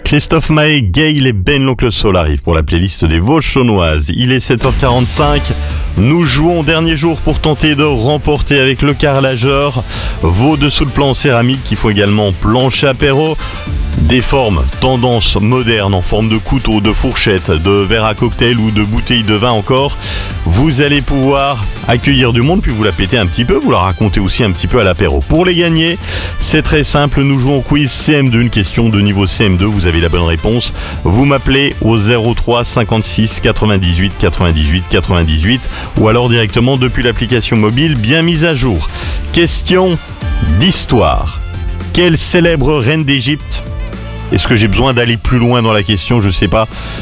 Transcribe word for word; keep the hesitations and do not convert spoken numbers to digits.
Christophe Maé, Gail et Ben l'Oncle Soul arrivent pour la playlist des Vosges Saunoises. Il est sept heures quarante-cinq. Nous jouons dernier jour pour tenter de remporter avec le carrelageur vos dessous de plan en céramique qui font également planche apéro. Des formes tendance moderne en forme de couteau, de fourchette, de verre à cocktail ou de bouteille de vin encore. Vous allez pouvoir accueillir du monde puis vous la péter un petit peu, vous la racontez aussi un petit peu à l'apéro. Pour les gagner, c'est très simple, nous jouons au quiz C M deux, une question de niveau C M deux, vous avez la bonne réponse. Vous m'appelez au zéro trois cinquante-six quatre-vingt-dix-huit quatre-vingt-dix-huit quatre-vingt-dix-huit ou alors directement depuis l'application mobile bien mise à jour. Question d'histoire. Quelle célèbre reine d'Égypte? Est-ce que j'ai besoin d'aller plus loin dans la question? Je sais pas.